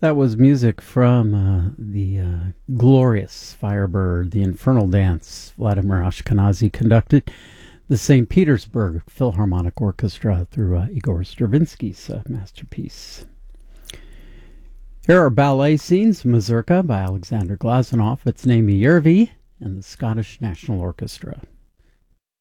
That was music from the glorious Firebird, the Infernal Dance, Vladimir Ashkenazy conducted the St. Petersburg Philharmonic Orchestra through Igor Stravinsky's masterpiece. Here are ballet scenes, Mazurka by Alexander Glazunov. It's Naimi Yervi and the Scottish National Orchestra.